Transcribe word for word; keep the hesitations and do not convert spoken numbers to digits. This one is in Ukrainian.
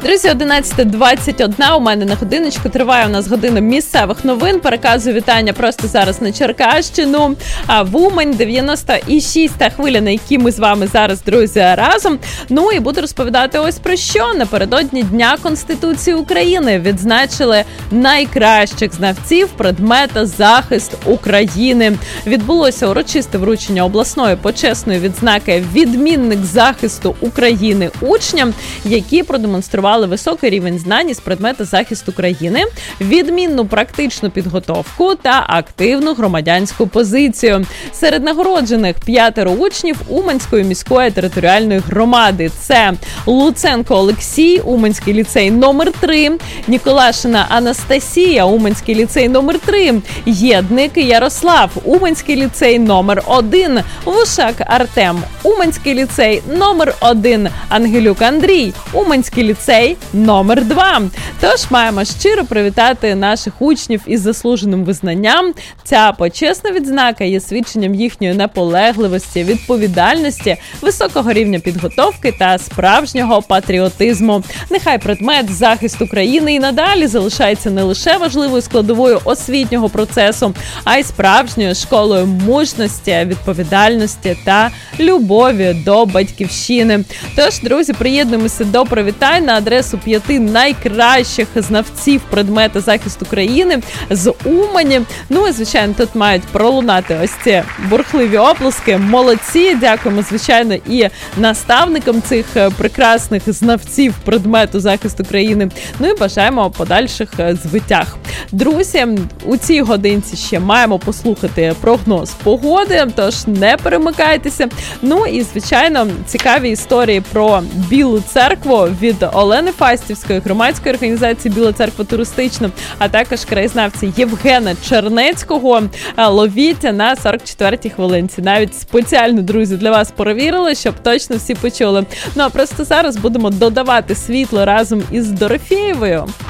Друзі, одинадцята двадцять один, у мене на годиночку триває у нас година місцевих новин. Переказую вітання просто зараз на Черкащину, а в Умань дев'яносто шість та хвиля, на якій ми з вами зараз, друзі, разом. Ну і буду розповідати ось про що. Напередодні Дня Конституції України відзначили найкращих знавців предмета захист України. Відбулося урочисте вручення обласної почесної відзнаки «Відмінник захисту України» учням, які продемонстрували високий рівень знань з предмета захисту країни, відмінну практичну підготовку та активну громадянську позицію. Серед нагороджених п'ятеро учнів Уманської міської територіальної громади. Це Луценко Олексій, Уманський ліцей номер три, Ніколашина Анастасія, Уманський ліцей номер три, Єдник Ярослав, Уманський ліцей номер один, Вушак Артем, Уманський ліцей номер один, Ангелюк Андрій, Уманський ліцей номер два. Тож маємо щиро привітати наших учнів із заслуженим визнанням. Ця почесна відзнака є свідченням їхньої наполегливості, відповідальності, високого рівня підготовки та справжнього патріотизму. Нехай предмет захисту країни і надалі залишається не лише важливою складовою освітнього процесу, а й справжньою школою мужності, відповідальності та любові до батьківщини. Тож, друзі, приєднуємося до привітань на адресу п'яти найкращих знавців предмета захисту країни з Умані. Ну і, звичайно, тут мають пролунати ось ці бурхливі оплески. Молодці! Дякуємо, звичайно, і наставникам цих прекрасних знавців предмету захисту країни. Ну і бажаємо подальших звитяг. Друзі, у цій годинці ще маємо послухати прогноз погоди, тож не перемикайтеся. Ну і, звичайно, цікаві історії про Білу церкву від Олени Фастівської, громадської організації «Біла церква туристична», а також краєзнавця Євгена Чернецького. Ловіть на сорок четвертій хвилинці. Навіть спеціально, друзі, для вас перевірили, щоб точно всі почули. Ну а просто зараз будемо додавати світло разом із Дорофєєвою.